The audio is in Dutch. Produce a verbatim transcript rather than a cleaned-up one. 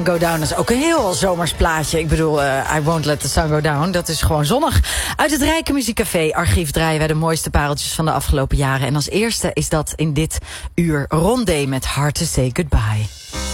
Go Down is ook een heel zomers plaatje. Ik bedoel, uh, I Won't Let the Sun Go Down. Dat is gewoon zonnig. Uit het Rijke Muziekcafé archief draaien wij de mooiste pareltjes van de afgelopen jaren. En als eerste is dat in dit uur Rondé met Hard to Say Goodbye.